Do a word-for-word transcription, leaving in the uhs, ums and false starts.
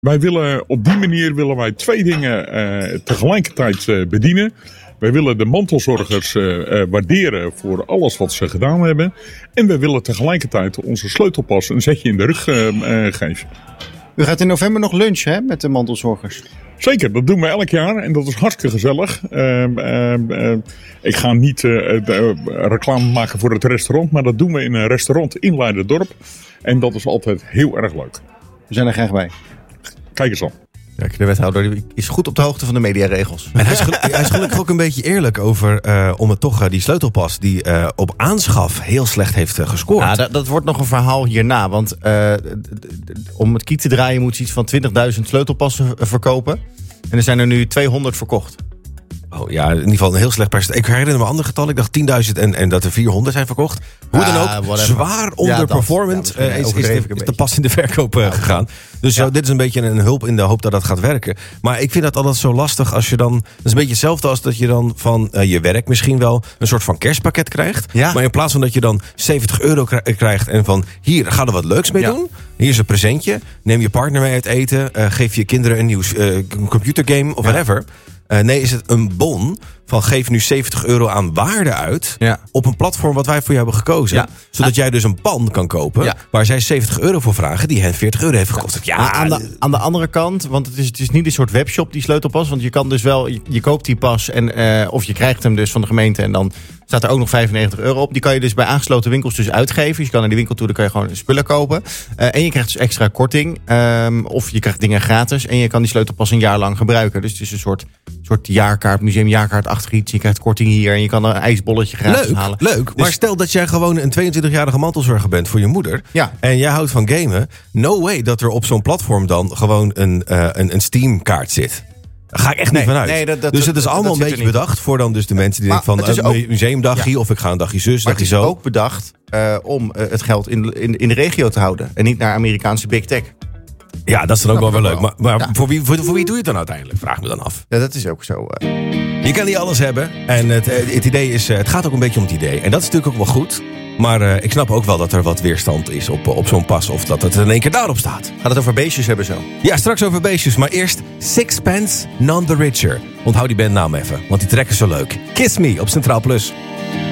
Wij willen op die manier willen wij twee dingen uh, tegelijkertijd uh, bedienen. Wij willen de mantelzorgers uh, uh, waarderen voor alles wat ze gedaan hebben. En wij willen tegelijkertijd onze sleutelpas een zetje in de rug uh, uh, geven. U gaat in november nog lunchen, hè, met de mantelzorgers? Zeker, dat doen we elk jaar en dat is hartstikke gezellig. Uh, uh, uh, ik ga niet uh, uh, reclame maken voor het restaurant, maar dat doen we in een restaurant in Leiderdorp. En dat is altijd heel erg leuk. We zijn er graag bij. Kijk eens aan. Ja, de wethouder is goed op de hoogte van de mediaregels. En hij, is gelukkig, hij is gelukkig ook een beetje eerlijk over uh, om het toch uh, die sleutelpas die uh, op aanschaf heel slecht heeft uh, gescoord. Ja, dat, dat wordt nog een verhaal hierna. Want uh, d- d- d- om het kiet te draaien moet je iets van twintigduizend sleutelpassen uh, verkopen. En er zijn er nu tweehonderd verkocht. Oh ja, in ieder geval een heel slecht percentage. Ik herinner me andere getallen. Ik dacht tienduizend en, en dat er vierhonderd zijn verkocht. Hoe Ah, dan ook, whatever. zwaar onderperformant Ja, uh, is, is overdreven de, een is de beetje. pas in de verkoop uh, gegaan. Dus Ja. zo, dit is een beetje een hulp in de hoop dat dat gaat werken. Maar ik vind dat altijd zo lastig als je dan... Dat is een beetje hetzelfde als dat je dan van uh, je werk misschien wel een soort van kerstpakket krijgt. Ja. Maar in plaats van dat je dan zeventig euro kri- krijgt en van hier, ga er wat leuks mee Ja. doen. Hier is een presentje. Neem je partner mee uit eten. Uh, geef je kinderen een nieuw uh, computergame of Ja. whatever. Uh, nee, is het een bon van geef nu zeventig euro aan waarde uit Ja. op een platform wat wij voor je hebben gekozen. Ja. Zodat jij dus een pan kan kopen Ja. waar zij zeventig euro voor vragen die hen veertig euro heeft gekost. Ja, Maar aan de, aan de andere kant, want het is, het is niet een soort webshop, die sleutelpas. Want je kan dus wel, je, je koopt die pas en, uh, of je krijgt hem dus van de gemeente en dan staat er ook nog vijfennegentig euro op. Die kan je dus bij aangesloten winkels dus uitgeven. Dus je kan naar die winkel toe, dan kan je gewoon spullen kopen. Uh, en je krijgt dus extra korting. Um, of je krijgt dingen gratis. En je kan die sleutelpas een jaar lang gebruiken. Dus het is een soort, soort jaarkaart, museumjaarkaart-achtig iets. Je krijgt korting hier en je kan een ijsbolletje gratis leuk, halen. leuk. Dus- Maar stel dat jij gewoon een tweeëntwintigjarige mantelzorger bent voor je moeder. Ja. En jij houdt van gamen. No way dat er op zo'n platform dan gewoon een, uh, een, een Steam-kaart zit. Daar ga ik echt Nee, niet vanuit. nee, dat- dat- dus het is dat- allemaal dat een zit er beetje niet. bedacht voor dan dus de mensen die Maar denken van het is uh, ook- museumdagje ja. of ik ga een dagje zus, Maar het dagje is zo. ook bedacht uh, om uh, het geld in, in, in de regio te houden. En niet naar Amerikaanse big tech. Ja, dat is dan ook wel Snap weer ik leuk. wel. Maar, maar Ja. voor, wie, voor, voor wie doe je het dan uiteindelijk? Vraag me dan af. Ja, dat is ook zo. Uh. Je kan niet alles hebben. En het, het idee is, het gaat ook een beetje om het idee. En dat is natuurlijk ook wel goed. Maar uh, ik snap ook wel dat er wat weerstand is op, op zo'n pas. Of dat het in één keer daarop staat. Gaat het over beestjes hebben zo? Ja, straks over beestjes. Maar eerst Sixpence None the Richer. Onthoud die bandnaam even, want die track is zo leuk. Kiss Me op Centraal Plus.